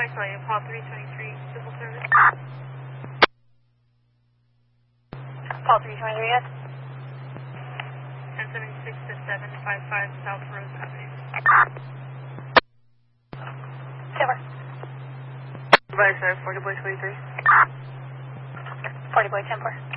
Sorry, Paul 323, civil service. Paul 323, yes. 1076 to 755 South Rose Avenue. Timber. Supervisor, 40 Boy 23. 40 Boy 10-4.